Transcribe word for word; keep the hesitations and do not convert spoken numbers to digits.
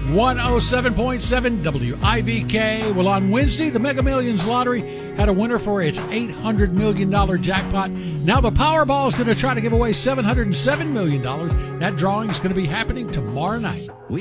one oh seven point seven W I V K. Well, on Wednesday, the Mega Millions lottery had a winner for its eight hundred million dollars jackpot. Now the Powerball is going to try to give away seven hundred seven million dollars. That drawing is going to be happening tomorrow night.